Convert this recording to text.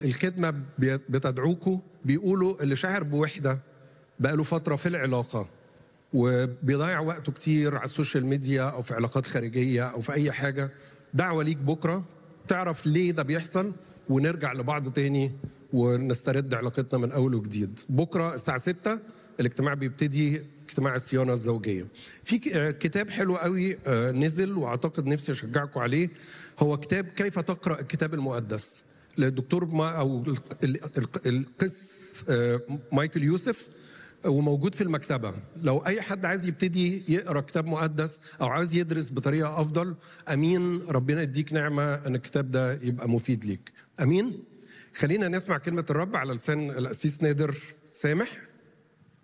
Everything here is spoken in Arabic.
الخدمة بتدعوكوا، بيقولوا اللي شاعر بوحدة بقاله فترة في العلاقة وبيضيع وقته كتير على السوشيال ميديا أو في علاقات خارجية أو في أي حاجة، دعوة ليك بكرة تعرف ليه ده بيحصل ونرجع لبعض تاني ونسترد علاقتنا من أول وجديد. بكرة الساعة 6 الاجتماع بيبتدي، اجتماع الصيانة الزوجية. في كتاب حلو قوي نزل وأعتقد نفسي أشجعكم عليه، هو كتاب كيف تقرأ الكتاب المقدس للدكتور أو القس مايكل يوسف، وموجود في المكتبة. لو أي حد عايز يبتدي يقرأ كتاب مقدس أو عايز يدرس بطريقة أفضل، أمين ربنا يديك نعمة أن الكتاب ده يبقى مفيد ليك. أمين. خلينا نسمع كلمة الرب على لسان القسيس نادر سامح.